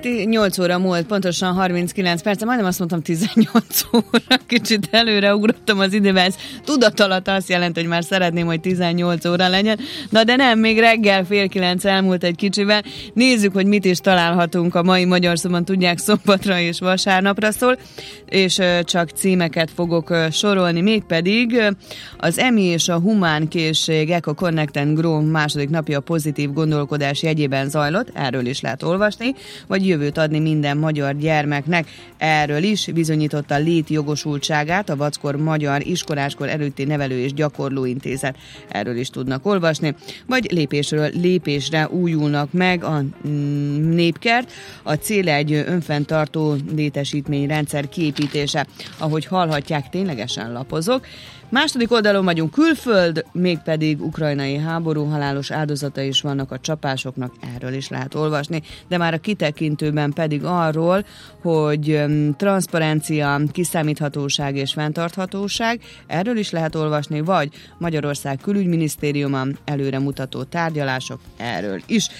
8 óra múlt, pontosan 39 perc, majdnem azt mondtam 18 óra, kicsit előre ugrottam az időben, ez tudatalat azt jelenti, hogy már szeretném, hogy 18 óra legyen, de nem, még reggel 8:30 elmúlt egy kicsivel. Nézzük, hogy mit is találhatunk a mai Magyar Szóban, tudják, szombatra és vasárnapra szól, és csak címeket fogok sorolni, mégpedig az EMI és a Humán Készség Eco Connect & Grow második napja a pozitív gondolkodás jegyében zajlott, erről is lehet olvasni, vagy jövőt adni minden magyar gyermeknek, erről is bizonyította létjogosultságát a Vackor Magyar Iskoláskor előtti nevelő és gyakorló intézet, erről is tudnak olvasni, vagy lépésről lépésre újulnak meg a Népkert, a cél egy önfenntartó létesítményrendszer kiépítése, ahogy hallhatják, ténylegesen lapozok. Második oldalon vagyunk, külföld, mégpedig ukrajnai háború, halálos áldozatai is vannak a csapásoknak, erről is lehet olvasni, de már a kitekintőben pedig arról, hogy transzparencia, kiszámíthatóság és fenntarthatóság, erről is lehet olvasni, vagy Magyarország külügyminisztériuma, előremutató tárgyalások, erről is.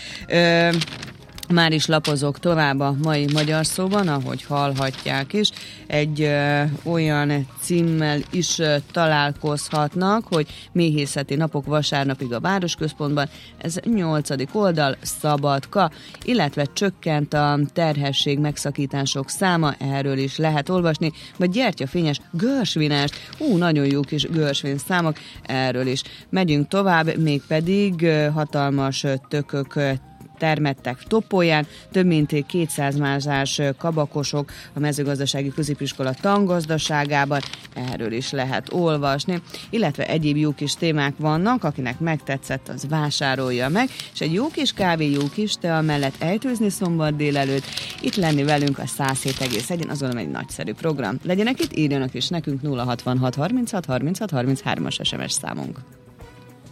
Már is lapozok tovább a mai Magyar Szóban, ahogy hallhatják is. Egy olyan címmel is találkozhatnak, hogy méhészeti napok vasárnapig a Városközpontban, ez 8. oldal, Szabadka, illetve csökkent a terhesség megszakítások száma, erről is lehet olvasni, vagy gyertyafényes görsvinást, nagyon jó kis görsvin számok, erről is. Megyünk tovább, mégpedig hatalmas tökök termettek Topolyán, több mint 200 mázsás kabakosok a mezőgazdasági középiskola tangazdaságában, erről is lehet olvasni, illetve egyéb jó kis témák vannak, akinek megtetszett, az vásárolja meg, és egy jó kis kávé, jó kis tea mellett ejtőzni szombat délelőtt, itt lenni velünk a 107,1-en, azt gondolom egy nagyszerű program. Legyenek itt, írjanak is nekünk 066 36 33-as SMS számunk.